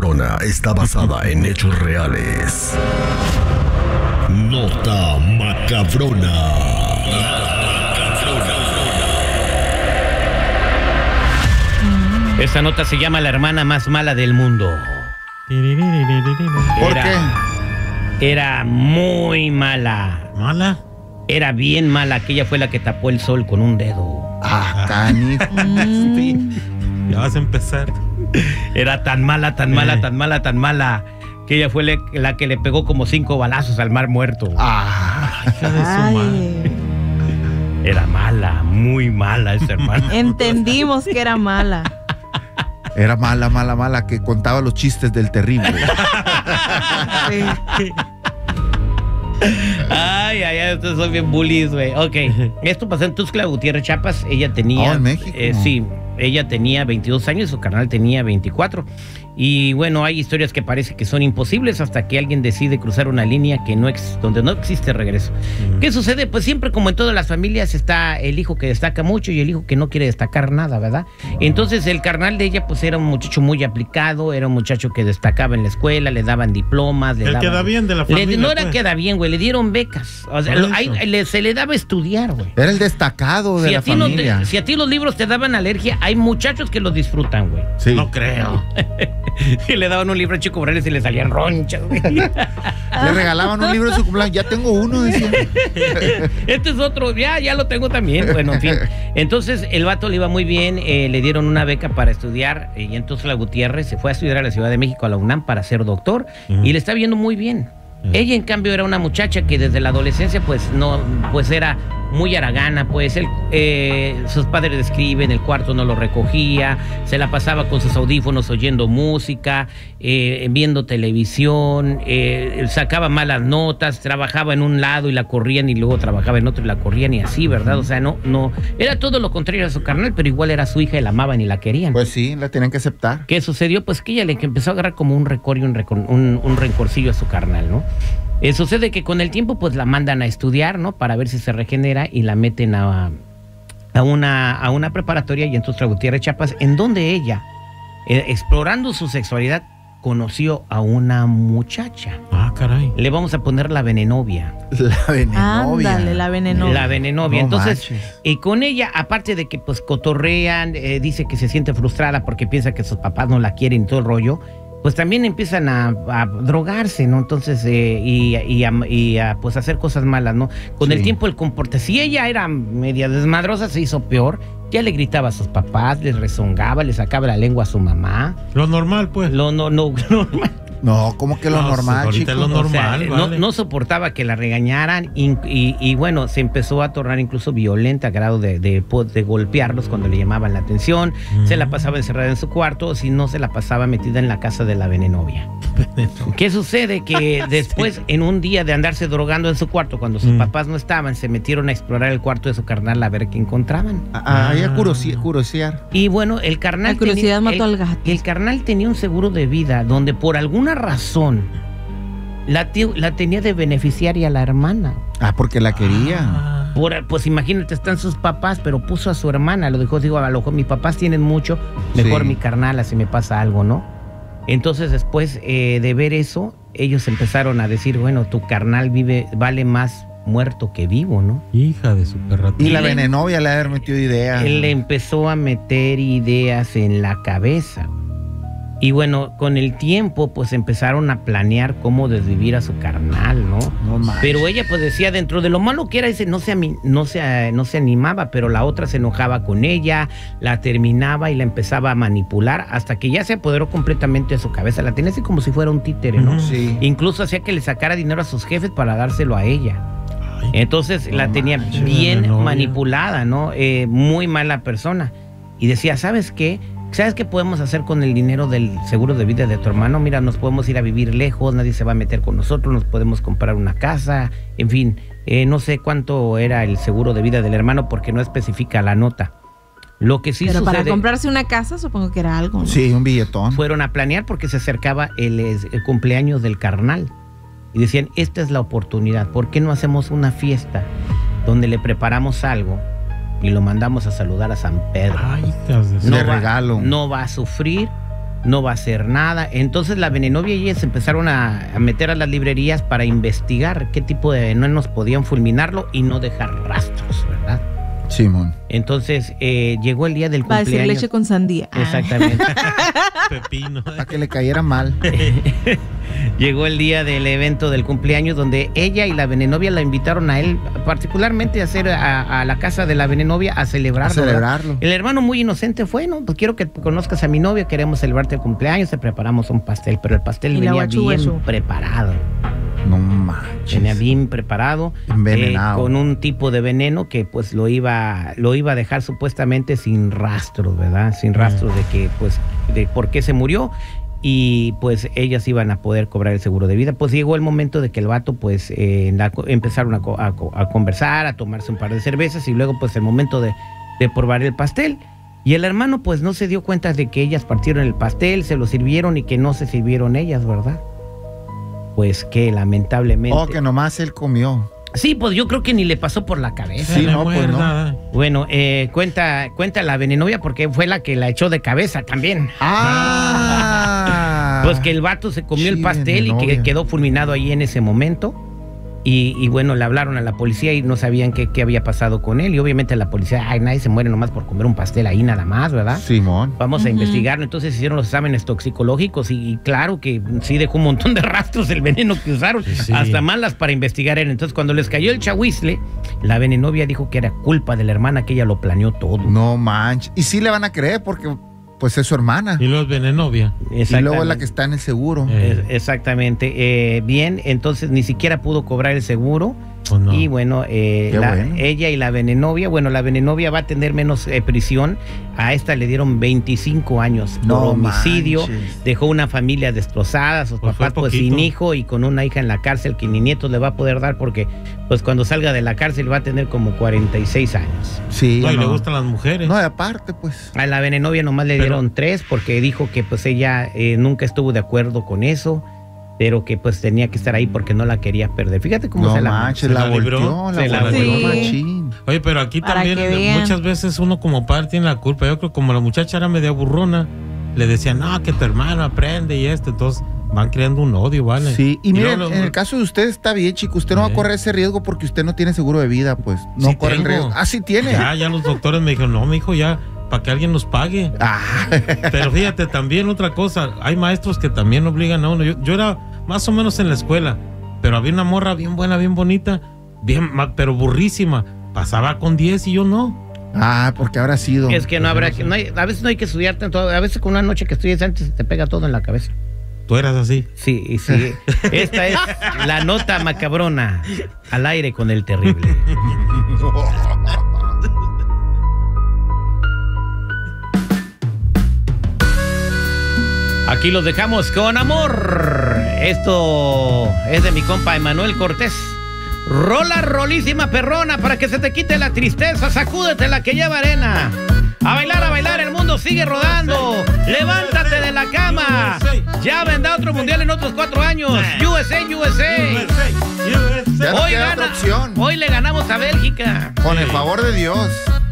Macabrona está basada en hechos reales. Nota Macabrona. Esta nota se llama La hermana más mala del mundo. ¿Por qué? Era muy mala. ¿Mala? Era bien mala. Aquella fue la que tapó el sol con un dedo. Canijo. Sí. Ya vas a empezar. Era tan mala, tan mala, tan mala, tan mala, que ella fue la que le pegó como 5 balazos al mar muerto. Hija de su madre. Era mala, muy mala esa hermana. Entendimos que era mala. Era mala, que contaba los chistes del terrible. Sí. Ay, estos son bien bullies, güey. Ok, esto pasó en Tuxtla Gutiérrez, Chiapas. Ella tenía... en México. Sí, ella tenía 22 años, su carnal tenía 24. Y bueno, hay historias que parece que son imposibles hasta que alguien decide cruzar una línea que donde no existe regreso. ¿Qué sucede? Pues siempre, como en todas las familias, está el hijo que destaca mucho y el hijo que no quiere destacar nada, ¿verdad? Entonces el carnal de ella pues era un muchacho muy aplicado, era un muchacho que destacaba en la escuela, le daban diplomas, queda bien de la familia. No era queda bien, güey, le dieron becas. O sea, se le daba estudiar, güey. Era el destacado de la familia. Si a ti los libros te daban alergia, hay muchachos que los disfrutan, güey. Sí. No creo. Y le daban un libro a Chico Morales y le salían ronchas, güey. Le regalaban un libro de su cumpleaños. Ya tengo uno, decía. Este es otro, ya lo tengo también. Bueno, en fin. Entonces, el vato le iba muy bien. Le dieron una beca para estudiar. Y entonces la Gutiérrez se fue a estudiar a la Ciudad de México, a la UNAM, para ser doctor. Y le está viendo muy bien. Ella, en cambio, era una muchacha que desde la adolescencia, pues era muy haragana, pues sus padres describen, el cuarto no lo recogía, se la pasaba con sus audífonos oyendo música, viendo televisión, sacaba malas notas, trabajaba en un lado y la corrían y luego trabajaba en otro y la corrían y así, ¿verdad? O sea, no, era todo lo contrario a su carnal, pero igual era su hija y la amaban y la querían. Pues sí, la tenían que aceptar. ¿Qué sucedió? Pues que ella le empezó a agarrar como un récord y un rencorcillo a su carnal, ¿no? Sucede que con el tiempo pues la mandan a estudiar, ¿no? Para ver si se regenera y la meten a una preparatoria y en Tuxtla Gutiérrez, Chiapas, en donde ella, explorando su sexualidad, conoció a una muchacha. Caray. Le vamos a poner la venenovia. La venenovia. Ándale, la venenovia. La venenovia. No Entonces, manches. y con ella, aparte de que pues cotorrean, dice que se siente frustrada porque piensa que sus papás no la quieren y todo el rollo, pues también empiezan a drogarse, ¿no? Entonces, pues hacer cosas malas, ¿no? Con el tiempo el comportamiento, si ella era media desmadrosa, se hizo peor. Ya le gritaba a sus papás, les rezongaba, le sacaba la lengua a su mamá. Lo normal, pues. Normal. No, ¿cómo que lo normal, ahorita chico? es lo normal, O sea, vale. no soportaba que la regañaran y bueno, se empezó a tornar incluso violenta a grado de golpearlos cuando le llamaban la atención. Se la pasaba encerrada en su cuarto, si no se la pasaba metida en la casa de la venenovia. ¿Qué sucede? Que después, en un día de andarse drogando en su cuarto, cuando sus papás no estaban, se metieron a explorar el cuarto de su carnal a ver qué encontraban. Ahí a curosear. Y bueno, el carnal... La curiosidad mató al gato. El carnal tenía un seguro de vida donde por alguna razón la tenía de beneficiaria a la hermana. Porque la quería. Pues imagínate, están sus papás, pero puso a su hermana. Lo dijo, a lo mejor mis papás tienen mucho, mejor mi carnal, así me pasa algo, ¿no? Entonces después de ver eso, ellos empezaron a decir, bueno, tu carnal vale más muerto que vivo, ¿no? Hija de su perra. Y la venenovia le había metido ideas. Él le empezó a meter ideas en la cabeza. Y bueno, con el tiempo, pues empezaron a planear cómo desvivir a su carnal, ¿no? No manches. Pero ella, pues decía, dentro de lo malo que era, no se animaba, pero la otra se enojaba con ella, la terminaba y la empezaba a manipular hasta que ya se apoderó completamente de su cabeza. La tenía así como si fuera un títere, ¿no? Sí. Incluso hacía que le sacara dinero a sus jefes para dárselo a ella. Entonces la tenía bien manipulada, ¿no? Muy mala persona. Y decía, ¿sabes qué? ¿Sabes qué podemos hacer con el dinero del seguro de vida de tu hermano? Mira, nos podemos ir a vivir lejos, nadie se va a meter con nosotros, nos podemos comprar una casa, en fin, no sé cuánto era el seguro de vida del hermano porque no especifica la nota. Lo que sí Pero sucede, para comprarse una casa supongo que era algo, ¿no? Sí, un billetón. fueron a planear porque se acercaba el cumpleaños del carnal. Y decían, esta es la oportunidad, ¿por qué no hacemos una fiesta donde le preparamos algo y lo mandamos a saludar a San Pedro? Ay, hijas de su... De regalo. No va a sufrir, no va a hacer nada. Entonces la venenovia y ella se empezaron a meter a las librerías para investigar qué tipo de venenos podían fulminarlo y no dejar rastros, ¿verdad? Simón. Entonces llegó el día del Va a decir cumpleaños. leche con sandía. Exactamente. Pepino. Para que le cayera mal. Llegó el día del evento del cumpleaños donde ella y la venenovia la invitaron a él, particularmente a la casa de la venenovia a celebrarlo. A celebrarlo. El hermano muy inocente fue, ¿no? Pues quiero que conozcas a mi novia, queremos celebrarte el cumpleaños, te preparamos un pastel, pero el pastel Y la venía guachu, bien guachu. preparado. No manches. Venía bien preparado, Envenenado. con un tipo de veneno que pues lo iba a dejar supuestamente sin rastros, ¿verdad? Sin rastros de que pues de por qué se murió y pues ellas iban a poder cobrar el seguro de vida. Pues llegó el momento de que el vato pues empezaron a conversar, a tomarse un par de cervezas y luego pues el momento de probar el pastel. Y el hermano pues no se dio cuenta de que ellas partieron el pastel, se lo sirvieron y que no se sirvieron ellas, ¿verdad? Pues que lamentablemente... Oh, que nomás él comió. Sí, pues yo creo que ni le pasó por la cabeza. Sí, no, pues no. Bueno, cuenta la venenovia porque fue la que la echó de cabeza también. Ah. Pues que el vato se comió el Sí, pastel y que venenovia. quedó fulminado ahí en ese momento. Y bueno, le hablaron a la policía y no sabían qué había pasado con él. Y obviamente la policía, ay, nadie se muere nomás por comer un pastel ahí nada más, ¿verdad? Simón. Vamos a investigarlo. Entonces hicieron los exámenes toxicológicos y claro que sí dejó un montón de rastros el veneno que usaron, Sí. hasta malas para investigar él. Entonces cuando les cayó el chahuizle, la venenovia dijo que era culpa de la hermana, que ella lo planeó todo. No manches. Y sí le van a creer porque pues es su hermana. Y luego es venenovia. Y luego es la que está en el seguro. Exactamente. Bien, entonces ni siquiera pudo cobrar el seguro. Pues no. Y bueno, bueno. ella y la venenovia, bueno, la venenovia va a tener menos prisión. A esta le dieron 25 años por No homicidio. manches. Dejó una familia destrozada, sus Pues papás fue pues poquito. sin hijo y con una hija en la cárcel que ni nietos le va a poder dar porque pues cuando salga de la cárcel va a tener como 46 años. Sí. No, y no. le gustan las mujeres. No, y aparte, pues. A la venenovia nomás le Pero- dieron 3 porque dijo que pues ella nunca estuvo de acuerdo con eso, pero que pues tenía que estar ahí porque no la quería perder. Fíjate cómo No se la... manches, se la la libró. volteó. Se la La volteó volteó. machín. Oye, pero aquí Para también que vean. muchas veces uno como padre tiene la culpa. Yo creo que como la muchacha era media burrona, le decían, no, que tu hermano aprende y esto. Entonces van creando un odio, ¿vale? Sí, y miren, luego- en el caso de usted está bien, chico. Usted no va a correr ese riesgo porque usted no tiene seguro de vida, pues. No Sí corre el tengo. riesgo. Ah, sí tiene. Ya los doctores me dijeron, no, mijo, ya, para que alguien nos pague. Ah, Pero fíjate, también otra cosa, hay maestros que también obligan a uno. Yo era más o menos en la escuela, pero había una morra bien buena, bien bonita, pero burrísima. Pasaba con 10 y yo no. porque habrá sido. Es que no habrá, a veces no hay que estudiar tanto, a veces con una noche que estudies antes te pega todo en la cabeza. Tú eras así. Sí, sí. Esta es la nota macabrona al aire con el terrible. Aquí los dejamos con amor. Esto es de mi compa Emanuel Cortés. Rola rolísima perrona para que se te quite la tristeza. Sacúdete la que lleva arena. A bailar, el mundo sigue rodando. Levántate de la cama. Ya vendrá otro mundial en otros 4 años. USA. Ya no queda otra opción. Hoy le ganamos a Bélgica. Con el favor de Dios.